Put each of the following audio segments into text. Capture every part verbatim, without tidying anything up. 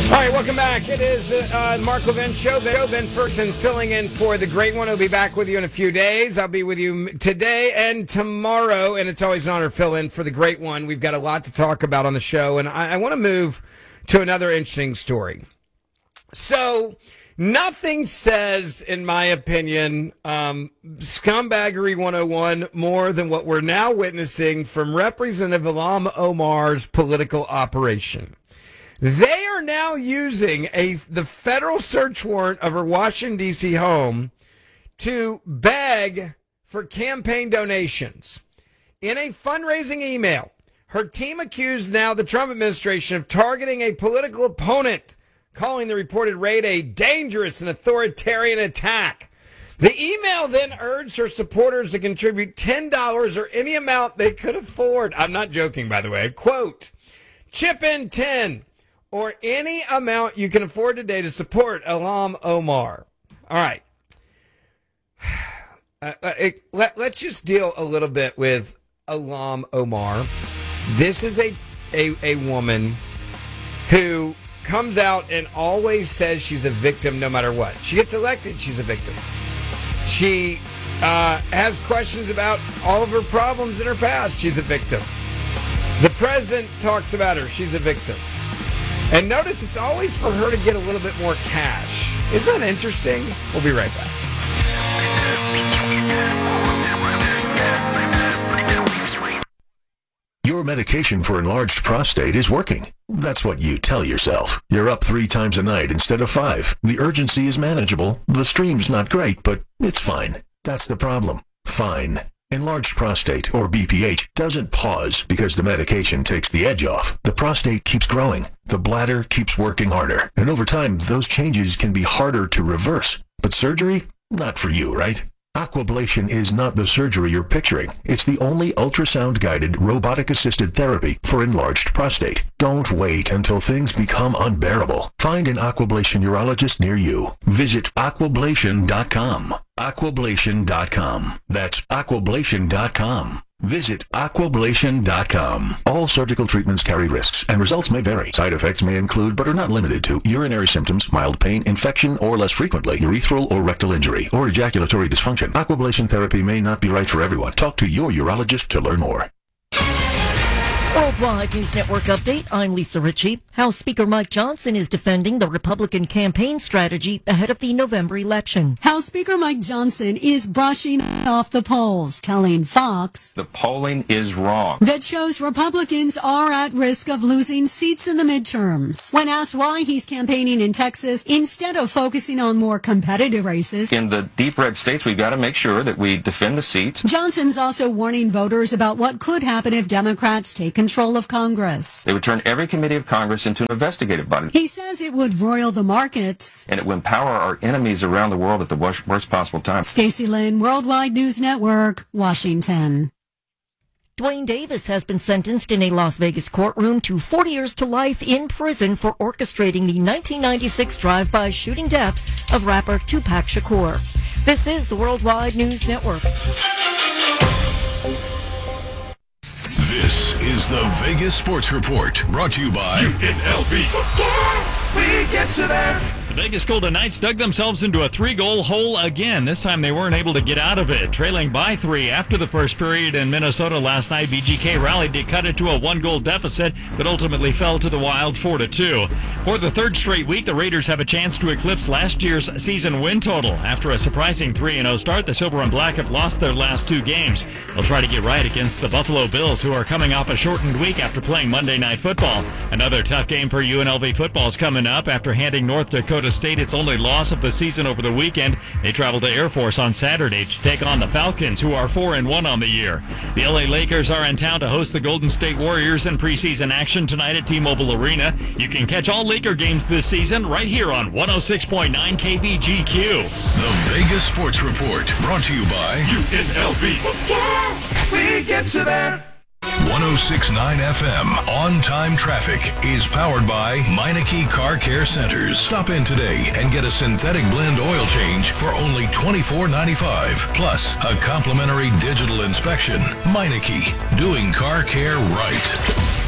All right, welcome back. It is the uh, Mark Levin Show. Ben Ferguson filling in for the Great One. I'll be back with you in a few days. I'll be with you today and tomorrow, and it's always an honor to fill in for the Great One. We've got a lot to talk about on the show, and I, I want to move to another interesting story. So, nothing says, in my opinion, um, scumbaggery one oh one more than what we're now witnessing from Representative Ilhan Omar's political operation. They are now using a the federal search warrant of her Washington, D C home to beg for campaign donations. In a fundraising email, her team accused now the Trump administration of targeting a political opponent, calling the reported raid a dangerous and authoritarian attack. The email then urged her supporters to contribute ten dollars or any amount they could afford. I'm not joking, by the way. Quote, chip in ten or any amount you can afford today to support Ilhan Omar. All right. Uh, uh, it, let, let's just deal a little bit with Ilhan Omar. This is a, a, a woman who comes out and always says she's a victim no matter what. She gets elected, she's a victim. She uh, has questions about all of her problems in her past. She's a victim. The president talks about her. She's a victim. And notice it's always for her to get a little bit more cash. Isn't that interesting? We'll be right back. Your medication for enlarged prostate is working. That's what you tell yourself. You're up three times a night instead of five. The urgency is manageable. The stream's not great, but it's fine. That's the problem. Fine. Enlarged prostate, or B P H, doesn't pause because the medication takes the edge off. The prostate keeps growing. The bladder keeps working harder. And over time, those changes can be harder to reverse. But surgery? Not for you, right? Aquablation is not the surgery you're picturing. It's the only ultrasound-guided, robotic-assisted therapy for enlarged prostate. Don't wait until things become unbearable. Find an Aquablation urologist near you. Visit aquablation dot com. aquablation dot com. That's aquablation dot com. Visit aquablation dot com. All surgical treatments carry risks, and results may vary. Side effects may include, but are not limited to, urinary symptoms, mild pain, infection, or less frequently, urethral or rectal injury, or ejaculatory dysfunction. Aquablation therapy may not be right for everyone. Talk to your urologist to learn more. Worldwide News Network update. I'm Lisa Ritchie. House Speaker Mike Johnson is defending the Republican campaign strategy ahead of the November election. House Speaker Mike Johnson is brushing off the polls, telling Fox the polling is wrong. That shows Republicans are at risk of losing seats in the midterms. When asked why he's campaigning in Texas instead of focusing on more competitive races, in the deep red states, we've got to make sure that we defend the seats. Johnson's also warning voters about what could happen if Democrats take control of Congress. They would turn every committee of Congress into an investigative body. He says it would roil the markets. And it would empower our enemies around the world at the worst, worst possible time. Stacey Lynn, Worldwide News Network, Washington. Dwayne Davis has been sentenced in a Las Vegas courtroom to forty years to life in prison for orchestrating the nineteen ninety-six drive-by shooting death of rapper Tupac Shakur. This is the Worldwide News Network. This is the Vegas Sports Report, brought to you by U N L V. Tickets! We get you there. The Vegas Golden Knights dug themselves into a three-goal hole again. This time they weren't able to get out of it. Trailing by three after the first period in Minnesota last night, V G K rallied to cut it to a one-goal deficit, but ultimately fell to the Wild four to two. For the third straight week, the Raiders have a chance to eclipse last year's season win total. After a surprising three and oh start, the Silver and Black have lost their last two games. They'll try to get right against the Buffalo Bills, who are coming off a shortened week after playing Monday Night Football. Another tough game for U N L V football is coming up after handing North Dakota State its only loss of the season over the weekend. They travel to Air Force on Saturday to take on the Falcons, who are four and one on the year. The L A Lakers are in town to host the Golden State Warriors in preseason action tonight at T-Mobile Arena. You can catch all Laker games this season right here on one oh six point nine K V G Q. The Vegas Sports Report, brought to you by U N L V. Tickets! We get you there. one oh six point nine F M On-Time Traffic is powered by Meineke Car Care Centers. Stop in today and get a synthetic blend oil change for only twenty-four ninety-five, plus a complimentary digital inspection. Meineke, doing car care right.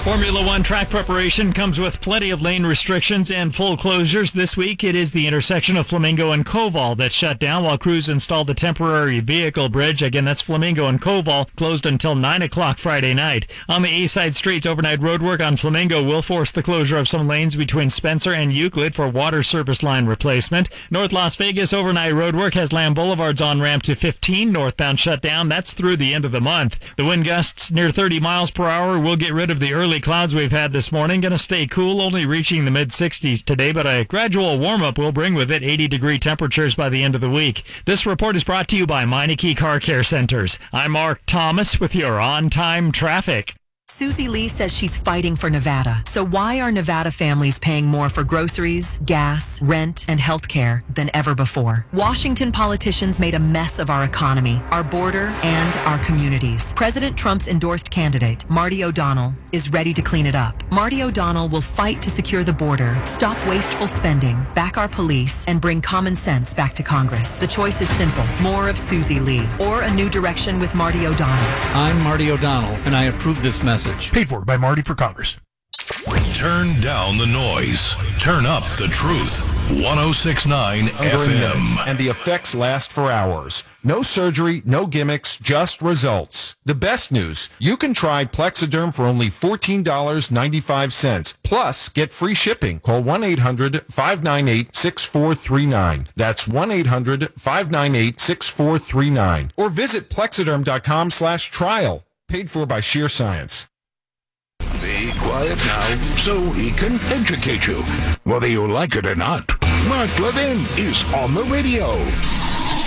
Formula One track preparation comes with plenty of lane restrictions and full closures. This week, it is the intersection of Flamingo and Koval that's shut down while crews installed the temporary vehicle bridge. Again, that's Flamingo and Koval, closed until nine o'clock Friday night. On the east side streets, overnight roadwork on Flamingo will force the closure of some lanes between Spencer and Euclid for water service line replacement. North Las Vegas overnight roadwork has Lamb Boulevard's on-ramp to fifteen northbound shut down. That's through the end of the month. The wind gusts near thirty miles per hour will get rid of the early clouds we've had this morning. Going to stay cool, only reaching the mid sixties today, but a gradual warm-up will bring with it eighty degree temperatures by the end of the week. This report is brought to you by Meineke Car Care Centers. I'm Mark Thomas with your on-time traffic. Susie Lee says she's fighting for Nevada. So why are Nevada families paying more for groceries, gas, rent, and health care than ever before? Washington politicians made a mess of our economy, our border, and our communities. President Trump's endorsed candidate, Marty O'Donnell, is ready to clean it up. Marty O'Donnell will fight to secure the border, stop wasteful spending, back our police, and bring common sense back to Congress. The choice is simple. More of Susie Lee, or a new direction with Marty O'Donnell. I'm Marty O'Donnell, and I approve this message. Paid for by Marty for Congress. Turn down the noise. Turn up the truth. one oh six point nine F M. And the effects last for hours. No surgery, no gimmicks, just results. The best news, you can try Plexiderm for only fourteen dollars and ninety-five cents. Plus, get free shipping. Call one eight hundred five nine eight six four three nine. That's one eight hundred five nine eight six four three nine. Or visit plexiderm.com slash trial. Paid for by Sheer Science. Be quiet now so he can educate you. Whether you like it or not, Mark Levin is on the radio.